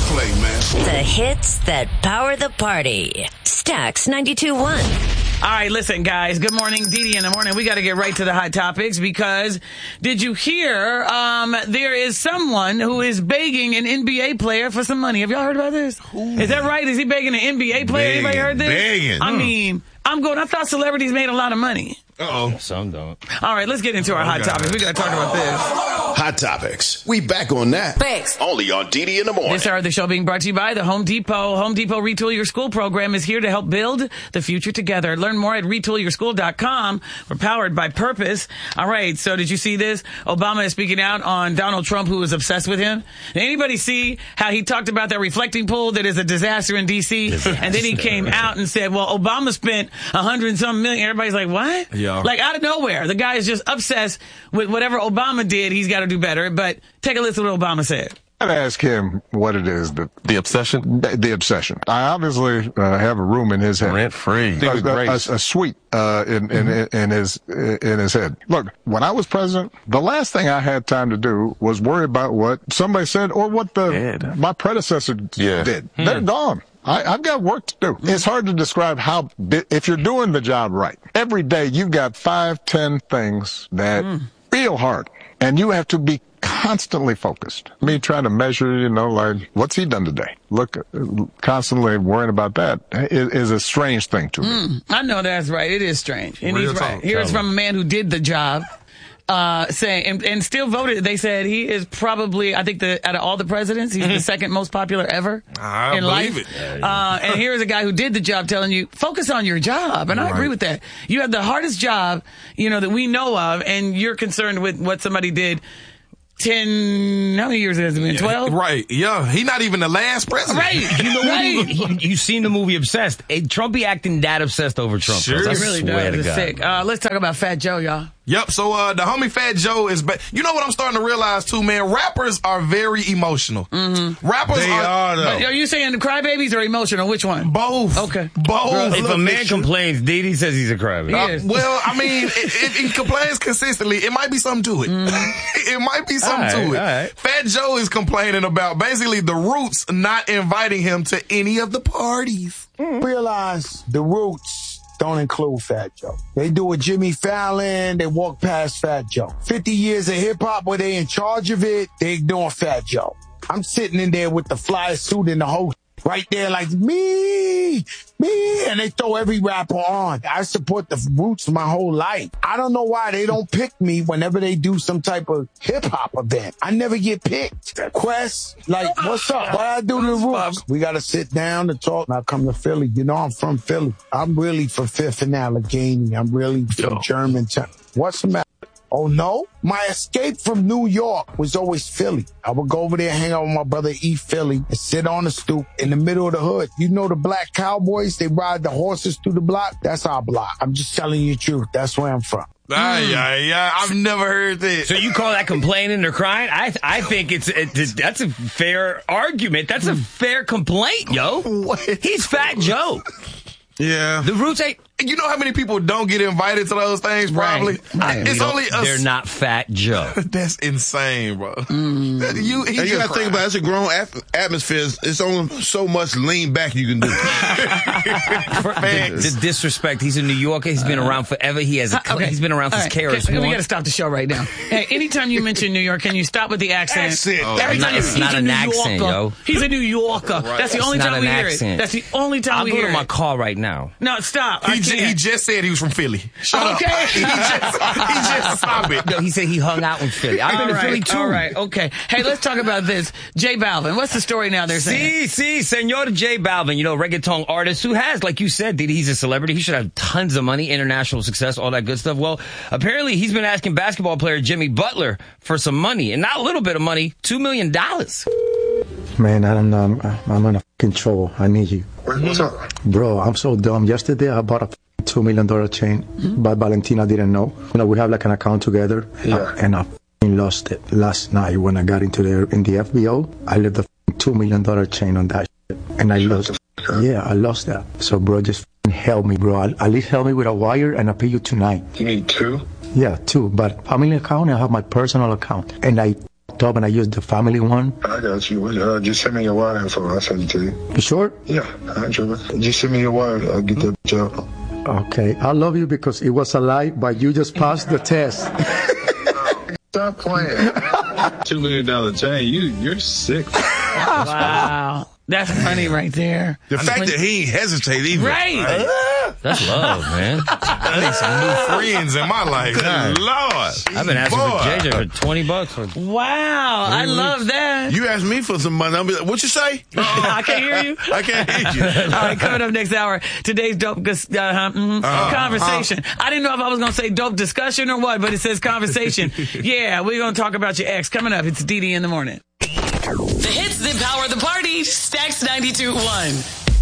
play, man. The hits that power the party. Stax 92.1. All right, listen, guys. Good morning, Didi in the morning. We got to get right to the hot topics because did you hear there is someone who is begging an NBA player for some money? Have y'all heard about this? Ooh. Is that right? Is he begging an NBA player? Anybody heard this? Begging. I mean, I thought celebrities made a lot of money. Uh-oh. Some don't. All right, let's get into our hot topics. We got to talk about this. Hot topics. We back on that. Thanks. Only on Didi in the morning. This hour of the show being brought to you by the Home Depot. Home Depot Retool Your School program is here to help build the future together. Learn more at retoolyourschool.com. We're powered by purpose. All right, so did you see this? Obama is speaking out on Donald Trump, who is obsessed with him. Did anybody see how he talked about that reflecting pool that is a disaster in D.C.? And then he came out and said, well, Obama spent $100 and some million. Everybody's like, what? Yeah. Like, out of nowhere. The guy is just obsessed with whatever Obama did. He's got to do better. But take a listen to what Obama said. I'd ask him what it is. The obsession? The obsession. I obviously have a room in his head. Rent-free. A suite in his head. Look, when I was president, the last thing I had time to do was worry about what somebody said or what my predecessor did. They're gone. I've got work to do. It's hard to describe if you're doing the job right. Every day you've got 5-10 things that feel hard, and you have to be constantly focused. Me trying to measure, like, what's he done today? Look, constantly worrying about that is a strange thing to me. I know that's right. It is strange. And Real he's right. talk. Here's from a man who did the job. Saying and still voted. They said he is probably, I think, out of all the presidents, he's the second most popular ever in life. It. And here's a guy who did the job telling you, focus on your job. And I agree with that. You have the hardest job, that we know of, and you're concerned with what somebody did 10, how many years has it been? 12? Right, yeah. He's not even the last president. Right. You know what? You've seen the movie Obsessed. Trump be acting that obsessed over Trump. Sure. I He really swear does. to It's God. sick. Let's talk about Fat Joe, y'all. Yep, so the homie Fat Joe is you know what I'm starting to realize too, man? Rappers are very emotional. Mm-hmm. Rappers They are, though. Are you saying the crybabies or emotional? Which one? both. Okay. Both. If a man complains, Didi says he's a crybaby. He is. Well, I mean, if he complains consistently, it might be something to it. It might be something to it. All right. Fat Joe is complaining about basically the Roots not inviting him to any of the parties. Realize the Roots don't include Fat Joe. They do a Jimmy Fallon, they walk past Fat Joe. 50 years of hip-hop where they in charge of it, they ignore Fat Joe. I'm sitting in there with the fly suit and the whole right there like, me, and they throw every rapper on. I support the Roots my whole life. I don't know why they don't pick me whenever they do some type of hip-hop event. I never get picked. Quest, like, what's up? What I do to the Roots? We got to sit down and talk. Now come to Philly. I'm from Philly. I'm really for Fifth and Allegheny. I'm really from Germantown. What's the matter? Oh, no? My escape from New York was always Philly. I would go over there, hang out with my brother, eat Philly, and sit on the stoop in the middle of the hood. You know the black cowboys? They ride the horses through the block? That's our block. I'm just telling you the truth. That's where I'm from. Yeah. I've never heard that. So you call that complaining or crying? I think that's a fair argument. That's a fair complaint, yo. What? He's Fat Joe. Yeah. The Roots ain't. You know how many people don't get invited to those things, probably? Right. It's only us. They're not Fat Joe. That's insane, bro. And you got to think about it. It's a grown atmosphere. It's only so much lean back you can do. The disrespect. He's a New Yorker. He's been around forever. He's been around since KRS-One. We got to stop the show right now. Hey, anytime you mention New York, can you stop with the accent? Every time It's not an accent, yo. He's a New Yorker. That's the only It's not time we an hear accent. it. That's the only time we hear it. I'll go to my car right now. No, stop. He just said he was from Philly. Shut up. Okay. He just stop it. No, he said he hung out in Philly. I've been to Philly too. All right, okay. Hey, let's talk about this. J Balvin. What's the story now they're saying? Senor J Balvin, reggaeton artist who has, like you said, he's a celebrity. He should have tons of money, international success, all that good stuff. Well, apparently he's been asking basketball player Jimmy Butler for some money, and not a little bit of money, $2 million. Man, I don't know. I'm in fucking trouble. I need you. What's up? Bro, I'm so dumb. Yesterday I bought a $2 million chain, but Valentina didn't know. We have like an account together, and I lost it last night when I got in the FBO. I left the $2 million chain on that shit, and I lost it. Yeah, I lost that. So, bro, just help me, bro. At least help me with a wire, and I'll pay you tonight. You need two? Yeah, two. But family account, I have my personal account, and I fucked up and I used the family one. I got you. Just send me your wire info. I'll send it to you. You sure? Yeah, just send me your wire. I'll get that job. Okay, I love you because it was a lie, but you just passed the test. Stop playing. $2 million chain. You're sick. Wow. That's funny right there. The fact that he ain't hesitate either. Right. That's love, man. I need some new friends in my life. Good Lord. I've been asking for JJ for $20. Wow. I love that. You asked me for some money. I'll be like, what you say? I can't hear you. I can't hear you. All right, coming up next hour, today's dope conversation. I didn't know if I was going to say dope discussion or what, but it says conversation. Yeah, we're going to talk about your ex. Coming up, it's DD in the morning. The hits that power the party. Stacks 92.1.